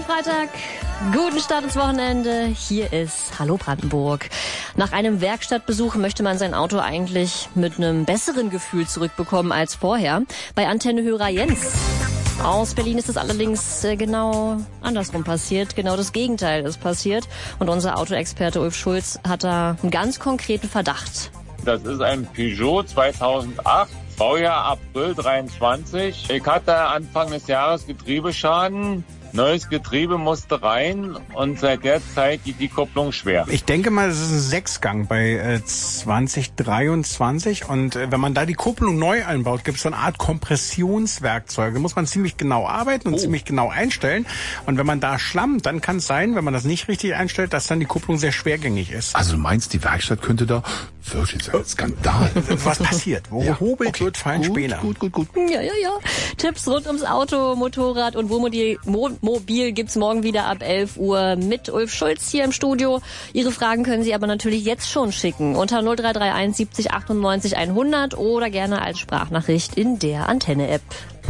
Freitag, guten Start ins Wochenende. Hier ist Hallo Brandenburg. Nach einem Werkstattbesuch möchte man sein Auto eigentlich mit einem besseren Gefühl zurückbekommen als vorher. Bei Antennehörer Jens aus Berlin ist es allerdings genau andersrum passiert. Genau das Gegenteil ist passiert. Und unser Autoexperte Ulf Schulz hat da einen ganz konkreten Verdacht. Das ist ein Peugeot 2008, Baujahr April 23. Ich hatte Anfang des Jahres Getriebeschaden. Neues Getriebe musste rein und seit der Zeit geht die Kupplung schwer. Ich denke mal, es ist ein Sechsgang bei 2023 und wenn man da die Kupplung neu einbaut, gibt es so eine Art Kompressionswerkzeug. Da muss man ziemlich genau arbeiten und ziemlich genau einstellen. Und wenn man da schlammt, dann kann es sein, wenn man das nicht richtig einstellt, dass dann die Kupplung sehr schwergängig ist. Also du meinst, die Werkstatt könnte da wirklich ein Skandal. Was passiert? Wo hobelt, wird fein Späne. Gut. Ja. Tipps rund ums Auto, Motorrad und Wohnmobil gibt's morgen wieder ab 11 Uhr mit Ulf Schulz hier im Studio. Ihre Fragen können Sie aber natürlich jetzt schon schicken unter 0331 70 98 100 oder gerne als Sprachnachricht in der Antenne-App.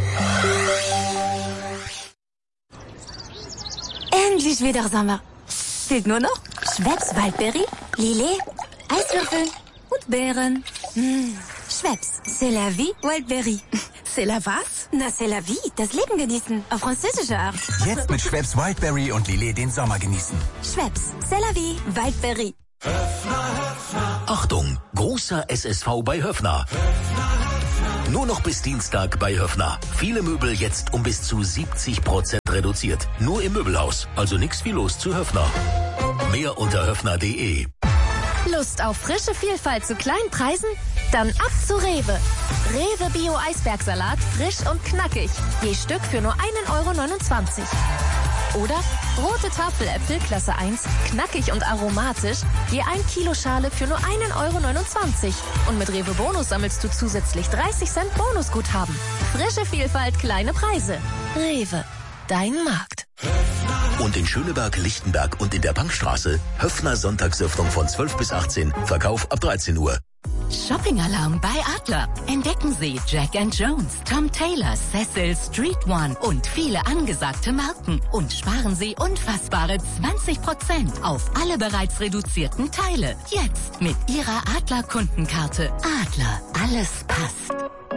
Endlich wieder Sommer. Fehlt nur noch Schweppes Waldbeere, Lillet, Eiswürfel und Beeren. Schweppes, c'est la vie, Wildberry. C'est la was? Na, c'est la vie, das Leben genießen, auf französische Art. Jetzt mit Schweppes Wildberry und Lillet den Sommer genießen. Schweppes, c'est la vie, Wildberry. Achtung, großer SSV bei Höffner. Nur noch bis Dienstag bei Höffner. Viele Möbel jetzt um bis zu 70% reduziert. Nur im Möbelhaus, also nix wie los zu Höffner. Mehr unter höffner.de. Lust auf frische Vielfalt zu kleinen Preisen? Dann ab zu Rewe. Rewe Bio Eisbergsalat, frisch und knackig. Je Stück für nur 1,29 €. Oder rote Tafeläpfel Klasse 1, knackig und aromatisch, je 1 Kilo Schale für nur 1,29 €. Und mit Rewe Bonus sammelst du zusätzlich 30 Cent Bonusguthaben. Frische Vielfalt, kleine Preise. Rewe, dein Markt. Und in Schöneberg, Lichtenberg und in der Bankstraße Höffner Sonntagsöffnung von 12 bis 18, Verkauf ab 13 Uhr. Shopping-Alarm bei Adler. Entdecken Sie Jack & Jones, Tom Taylor, Cecil, Street One und viele angesagte Marken. Und sparen Sie unfassbare 20% auf alle bereits reduzierten Teile. Jetzt mit Ihrer Adler-Kundenkarte. Adler, alles passt.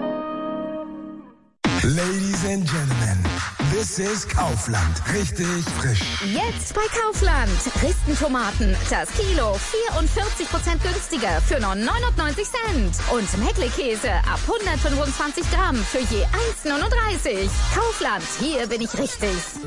Ladies and Gentlemen, this is Kaufland. Richtig frisch. Jetzt bei Kaufland. Dresden-Tomaten. Das Kilo 44% günstiger für nur 99 Cent. Und Meckle-Käse ab 125 Gramm für je 1,39 €. Kaufland, hier bin ich richtig.